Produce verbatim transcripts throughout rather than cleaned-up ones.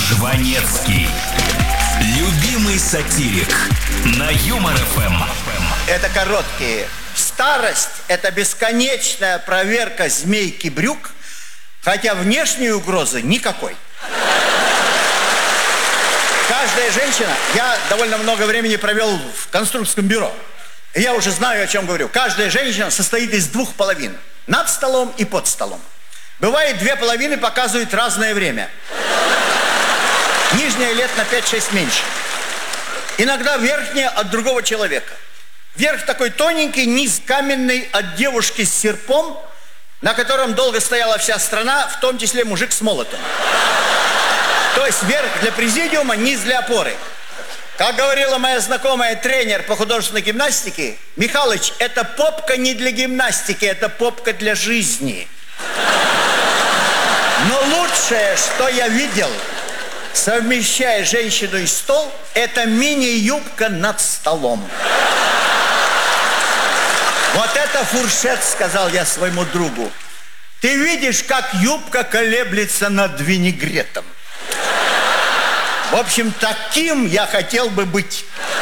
Жванецкий. Любимый сатирик. На Юмор эф эм. Это короткие. Старость – это бесконечная проверка змейки брюк, хотя внешней угрозы никакой. Каждая женщина... Я довольно много времени провел в конструкторском бюро. И я уже знаю, о чем говорю. Каждая женщина состоит из двух половин. Над столом и под столом. Бывает, две половины показывают разное время. Нижняя лет на пять-шесть меньше. Иногда верхняя от другого человека. Верх такой тоненький, низ каменный от девушки с серпом, на котором долго стояла вся страна, в том числе мужик с молотом. То есть верх для президиума, низ для опоры. Как говорила моя знакомая тренер по художественной гимнастике, Михалыч, это попка не для гимнастики, это попка для жизни. Но лучшее, что я видел, совмещая женщину и стол, это мини-юбка над столом. Вот это фуршет, сказал я своему другу. Ты видишь, как юбка колеблется над винегретом. В общем, таким я хотел бы быть.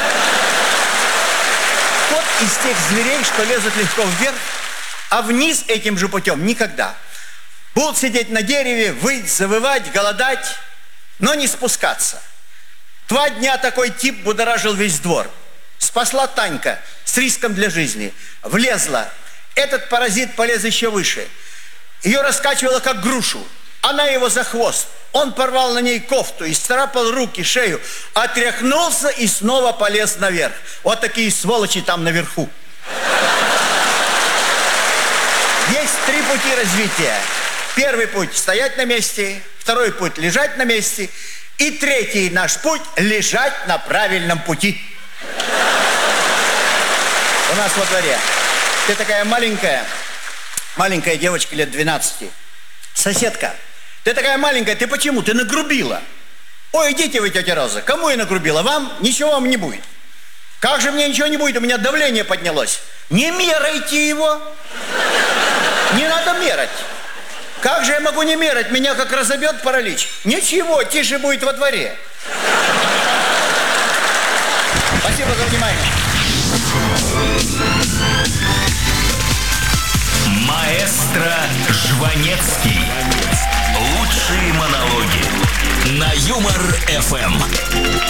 Кот из тех зверей, что лезут легко вверх, а вниз этим же путем никогда. Будут сидеть на дереве, выть, завывать, голодать, но не спускаться. Два дня такой тип будоражил весь двор. Спасла Танька с риском для жизни. Влезла. Этот паразит полез еще выше. Ее раскачивало как грушу. Она его за хвост. Он порвал на ней кофту, исцарапал руки, шею, отряхнулся и снова полез наверх. Вот такие сволочи там наверху. Есть три пути развития. Первый путь – стоять на месте. Второй путь – лежать на месте. И третий наш путь – лежать на правильном пути. У нас во дворе. Ты такая маленькая, маленькая девочка лет двенадцати. Соседка, ты такая маленькая, ты почему? Ты нагрубила. Ой, идите вы, тетя Роза. Кому я нагрубила? Вам? Ничего вам не будет. Как же мне ничего не будет? У меня давление поднялось. Не мерайте его. Не надо мерать. Как же я могу не мерать? Меня как разобьет паралич. Ничего, тише будет во дворе. Спасибо за внимание. Маэстро Жванецкий. Лучшие монологи. На Юмор эф эм.